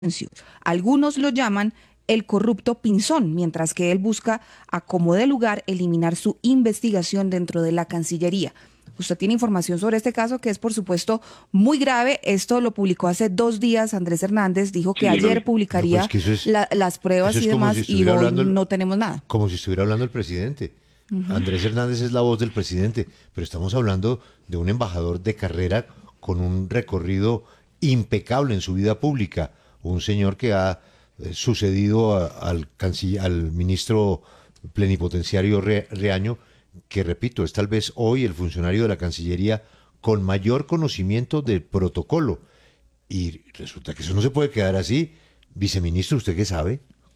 Algunos lo llaman el corrupto Pinzón, mientras que él busca, a como dé lugar, eliminar su investigación dentro de la Cancillería. Usted tiene información sobre este caso que es, por supuesto, muy grave. Esto lo publicó hace 2 días Andrés Hernández. Dijo que Sí, yo lo vi. ayer No, pero es publicaría que las eso pruebas y es como si demás y estuviera hoy hablando no tenemos nada. como si estuviera hablando el presidente. Andrés Hernández es la voz del presidente, pero estamos hablando de un embajador de carrera con un recorrido impecable en su vida pública, un señor que ha sucedido al ministro plenipotenciario Reaño, que repito, es tal vez hoy el funcionario de la Cancillería con mayor conocimiento del protocolo. Y resulta que eso no se puede quedar así. Viceministro, ¿usted qué sabe?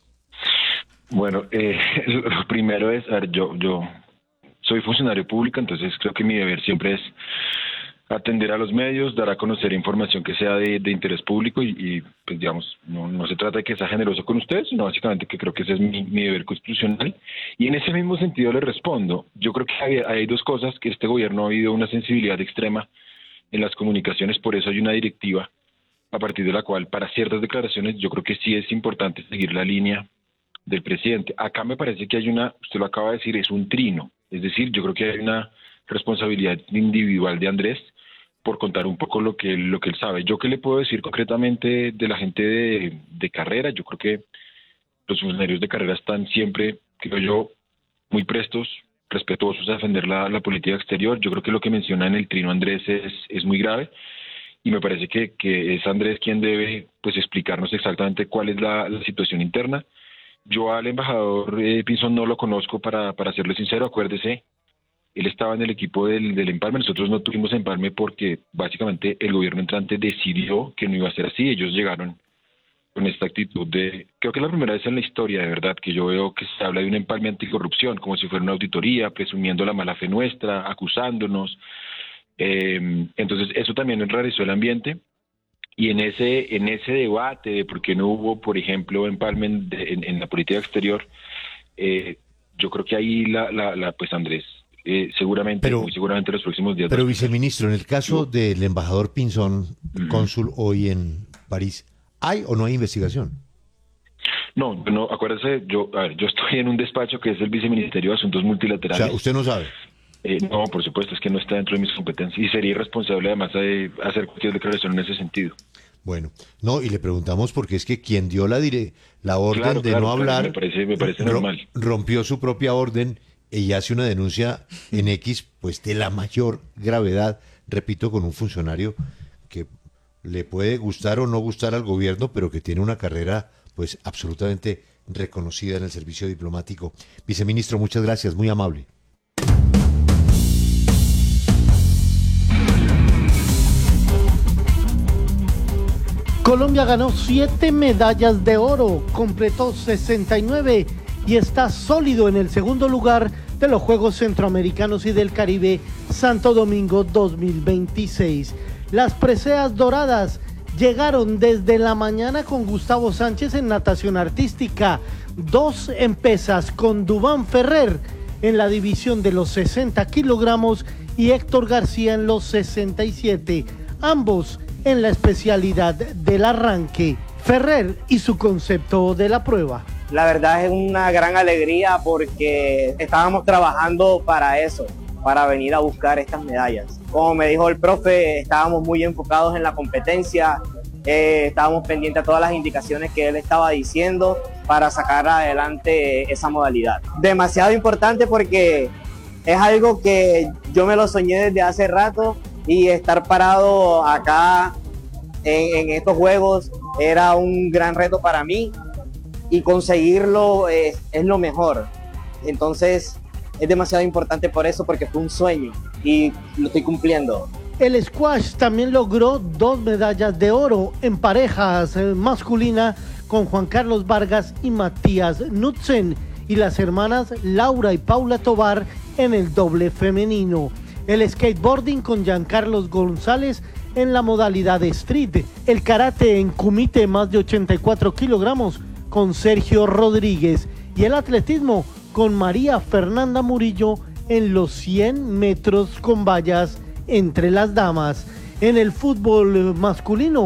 Bueno, lo primero es, a ver, yo soy funcionario público, entonces creo que mi deber siempre es atender a los medios, dar a conocer información que sea de interés público y pues digamos, no se trata de que sea generoso con ustedes, sino básicamente que creo que ese es mi deber constitucional. Y en ese mismo sentido le respondo, yo creo que hay dos cosas, que este gobierno ha habido una sensibilidad extrema en las comunicaciones, por eso hay una directiva a partir de la cual para ciertas declaraciones yo creo que sí es importante seguir la línea del presidente. Acá me parece que hay usted lo acaba de decir, es un trino, es decir, yo creo que hay una responsabilidad individual de Andrés por contar un poco lo que él sabe. Yo qué le puedo decir concretamente de la gente de carrera. Yo creo que los funcionarios de carrera están siempre, creo yo, muy prestos, respetuosos a defender la política exterior. Yo creo que lo que menciona en el trino Andrés es muy grave y me parece que es Andrés quien debe pues explicarnos exactamente cuál es la situación interna. Yo al embajador Pinzón no lo conozco, para serle sincero. Acuérdese, él estaba en el equipo del empalme. Nosotros no tuvimos empalme porque básicamente el gobierno entrante decidió que no iba a ser así. Ellos llegaron con esta actitud creo que es la primera vez en la historia, de verdad, que yo veo que se habla de un empalme anticorrupción, como si fuera una auditoría, presumiendo la mala fe nuestra, acusándonos. Entonces eso también enrareció el ambiente. Y en ese debate de por qué no hubo, por ejemplo, empalme en la política exterior, yo creo que ahí pues Andrés, muy seguramente los próximos días. Pero viceministro, en el caso del embajador Pinzón, cónsul hoy en París, ¿hay o no hay investigación? No, acuérdese, yo estoy en un despacho que es el Viceministerio de Asuntos O Multilaterales. sea, usted no sabe. No, por supuesto, es que no está dentro de mis competencias y sería irresponsable además de hacer cualquier declaración en ese sentido. Bueno, no, y le preguntamos porque es que quien dio la orden Claro, de no hablar, me parece normal. rompió su propia orden y hace una denuncia en X, pues de la mayor gravedad, repito, con un funcionario que le puede gustar o no gustar al gobierno, pero que tiene una carrera pues absolutamente reconocida en el servicio diplomático. Viceministro, muchas gracias, muy amable. Colombia ganó 7 medallas de oro, completó 69 y está sólido en el segundo lugar de los Juegos Centroamericanos y del Caribe Santo Domingo 2026. Las preseas doradas llegaron desde la mañana con Gustavo Sánchez en natación artística, 2 en pesas con Duván Ferrer en la división de los 60 kilogramos y Héctor García en los 67, ambos en la especialidad del arranque. Ferrer y su concepto de la prueba. La verdad es una gran alegría porque estábamos trabajando para eso, para venir a buscar estas medallas. Como me dijo el profe, estábamos muy enfocados en la competencia, estábamos pendientes a todas las indicaciones que él estaba diciendo para sacar adelante esa modalidad. Demasiado importante porque es algo que yo me lo soñé desde hace rato y estar parado acá en estos juegos era un gran reto para mí y conseguirlo es lo mejor. Entonces es demasiado importante por eso, porque fue un sueño y lo estoy cumpliendo. El squash también logró 2 medallas de oro en parejas masculina con Juan Carlos Vargas y Matías Knudsen y las hermanas Laura y Paula Tovar en el doble femenino. El skateboarding con Giancarlos González en la modalidad de street. El karate en kumite más de 84 kilogramos con Sergio Rodríguez. Y el atletismo con María Fernanda Murillo en los 100 metros con vallas entre las damas. En el fútbol masculino,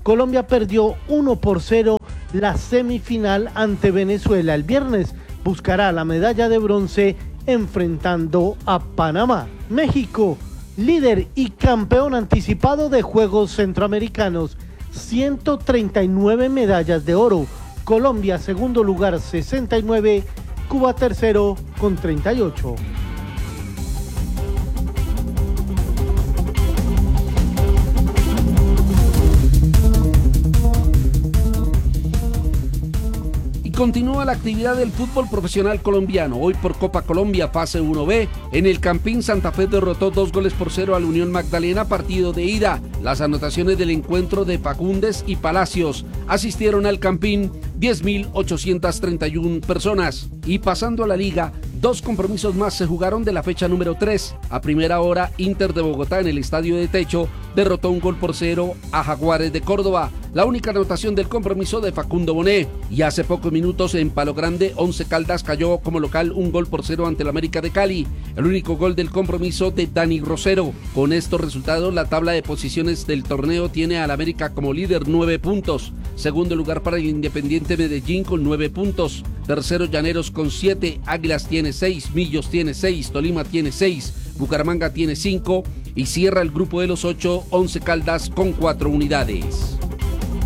Colombia perdió 1-0 la semifinal ante Venezuela. El viernes buscará la medalla de bronce enfrentando a Panamá. México, líder y campeón anticipado de Juegos Centroamericanos, 139 medallas de oro. Colombia, segundo lugar, 69, Cuba tercero con 38. Continúa la actividad del fútbol profesional colombiano. Hoy por Copa Colombia, fase 1B, en el Campín Santa Fe derrotó 2-0 al Unión Magdalena, partido de ida. Las anotaciones del encuentro de Fagundes y Palacios. Asistieron al Campín 10.831 personas. Y pasando a la liga, 2 compromisos más se jugaron de la fecha número 3. A primera hora, Inter de Bogotá en el Estadio de Techo derrotó 1-0 a Jaguares de Córdoba. La única anotación del compromiso de Facundo Bonet. Y hace pocos minutos en Palo Grande, 11 Caldas cayó como local 1-0 ante el América de Cali. El único gol del compromiso de Dani Rosero. Con estos resultados, la tabla de posiciones del torneo tiene al América como líder 9 puntos. Segundo lugar para el Independiente Medellín con 9 puntos. Tercero Llaneros con 7, Águilas tiene 6, Millos tiene 6, Tolima tiene 6, Bucaramanga tiene 5 y cierra el grupo de los 8, 11 Caldas con 4 unidades.